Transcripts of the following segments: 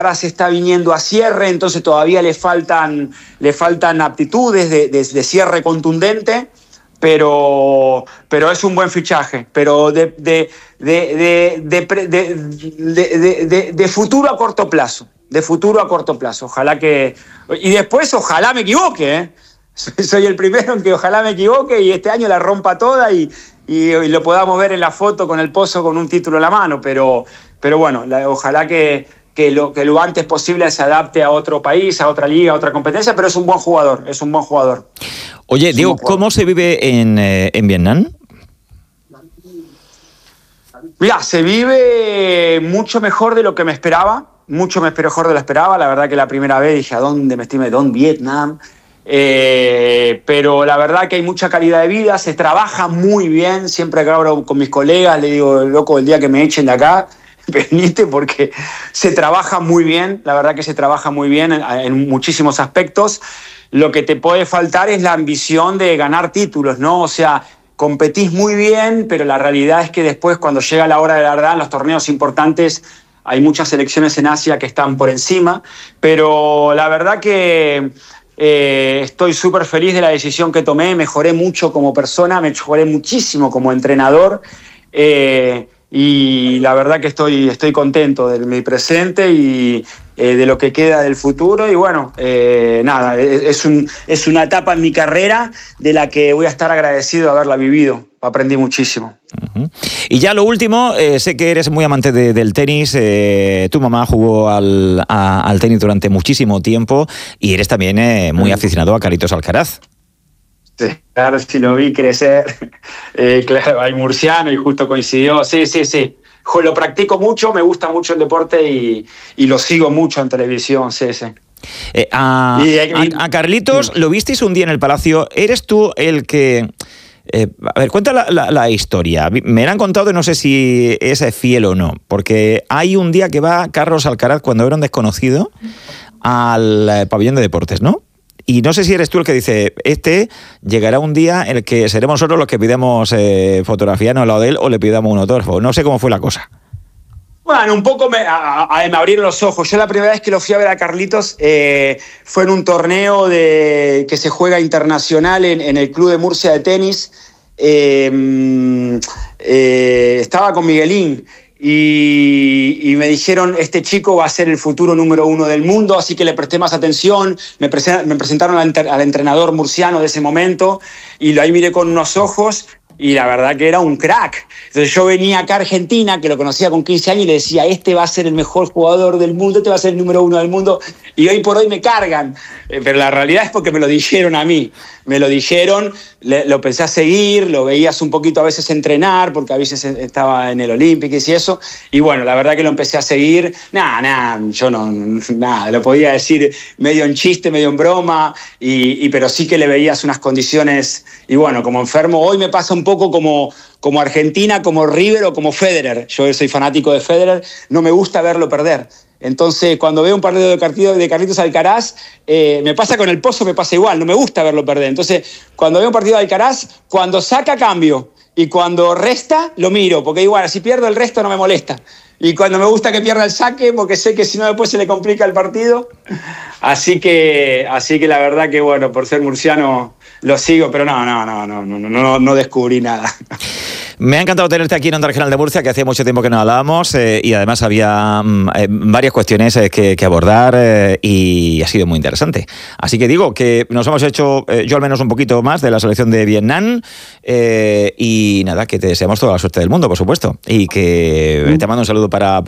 ahora se está viniendo a cierre, entonces todavía le faltan aptitudes de cierre contundente, pero es un buen fichaje, pero de futuro a corto plazo. De futuro a corto plazo. Ojalá que... Y después, ojalá me equivoque, ¿eh? Soy el primero en que ojalá me equivoque y este año la rompa toda y lo podamos ver en la foto con el Pozo con un título en la mano, pero bueno, ojalá que lo antes posible se adapte a otro país, a otra liga, a otra competencia, pero es un buen jugador, Oye, Diego, ¿cómo se vive en Vietnam? Mira, se vive mucho mejor de lo que me esperaba. Mucho mejor de lo que esperaba. La verdad que la primera vez dije, ¿a dónde me estoy metiendo? Vietnam. Pero la verdad que hay mucha calidad de vida, se trabaja muy bien. Siempre que hablo con mis colegas le digo, loco, el día que me echen de acá, venite, porque se trabaja muy bien. La verdad que se trabaja muy bien en muchísimos aspectos. Lo que te puede faltar es la ambición de ganar títulos, ¿no? O sea, competís muy bien, pero la realidad es que después, cuando llega la hora de la verdad, en los torneos importantes, hay muchas selecciones en Asia que están por encima, pero la verdad que estoy súper feliz de la decisión que tomé, mejoré mucho como persona, mejoré muchísimo como entrenador y la verdad que estoy contento de mi presente y de lo que queda del futuro y bueno, nada, es una etapa en mi carrera de la que voy a estar agradecido de haberla vivido. Aprendí muchísimo. Uh-huh. Y ya lo último, sé que eres muy amante del tenis, tu mamá jugó al tenis durante muchísimo tiempo y eres también muy aficionado a Carlitos Alcaraz. Sí, claro, sí lo vi crecer, claro, hay murciano y justo coincidió, sí. Lo practico mucho, me gusta mucho el deporte y lo sigo mucho en televisión, sí. A Carlitos, lo visteis un día en el Palacio, ¿eres tú el que... a ver, cuenta la historia. Me la han contado y no sé si es fiel o no, porque hay un día que va Carlos Alcaraz, cuando era un desconocido, al pabellón de deportes, ¿no? Y no sé si eres tú el que dice, llegará un día en el que seremos nosotros los que pidamos fotografía al lado de él o le pidamos un autógrafo. No sé cómo fue la cosa. Bueno, un poco me abrieron los ojos. Yo la primera vez que lo fui a ver a Carlitos fue en un torneo que se juega internacional en el Club de Murcia de tenis. Estaba con Miguelín y me dijeron, este chico va a ser el futuro número 1 del mundo, así que le presté más atención. Me presentaron al entrenador murciano de ese momento y ahí miré con unos ojos. Y la verdad que era un crack. Entonces yo venía acá a Argentina, que lo conocía con 15 años, y le decía, este va a ser el mejor jugador del mundo, este va a ser el número 1 del mundo. Y hoy por hoy me cargan. Pero la realidad es porque me lo dijeron a mí. Me lo dijeron, lo empecé a seguir, lo veías un poquito a veces entrenar, porque a veces estaba en el Olympics y eso. Y bueno, la verdad que lo empecé a seguir. Yo no, lo podía decir medio en chiste, medio en broma, pero sí que le veías unas condiciones. Y bueno, como enfermo, hoy me pasa un poco como Argentina, como River o como Federer. Yo soy fanático de Federer, no me gusta verlo perder. Entonces, cuando veo un partido de Carlitos Alcaraz, me pasa con el Pozo, me pasa igual, no me gusta verlo perder. Entonces, cuando veo un partido de Alcaraz, cuando saca cambio y cuando resta, lo miro, porque igual, si pierdo el resto no me molesta. Y cuando me gusta que pierda el saque, porque sé que si no después se le complica el partido. Así que la verdad que, bueno, por ser murciano lo sigo, pero no descubrí nada. Me ha encantado tenerte aquí en Onda Regional de Murcia, que hacía mucho tiempo que no hablábamos y además había varias cuestiones que abordar y ha sido muy interesante. Así que digo que nos hemos hecho, yo al menos un poquito más de la selección de Vietnam y nada, que te deseamos toda la suerte del mundo, por supuesto, y que te mando un saludo para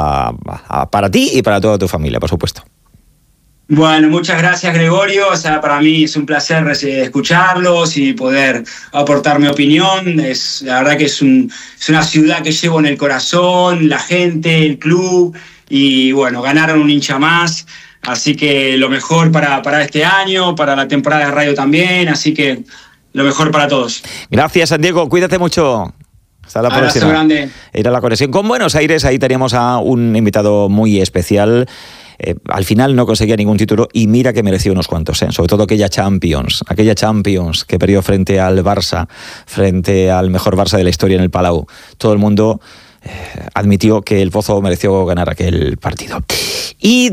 ti y para toda tu familia, por supuesto. Bueno, muchas gracias, Gregorio. O sea, para mí es un placer escucharlos y poder aportar mi opinión. La verdad que es una ciudad que llevo en el corazón, la gente, el club y bueno, ganaron un hincha más. Así que lo mejor para este año, para la temporada de radio también. Así que lo mejor para todos. Gracias, San Diego. Cuídate mucho. Hasta la próxima. Grande. Era la conexión con Buenos Aires. Ahí teníamos a un invitado muy especial. Al final no conseguía ningún título y mira que mereció unos cuantos, sobre todo aquella Champions que perdió frente al Barça, frente al mejor Barça de la historia en el Palau. Todo el mundo admitió que el Pozo mereció ganar aquel partido. Y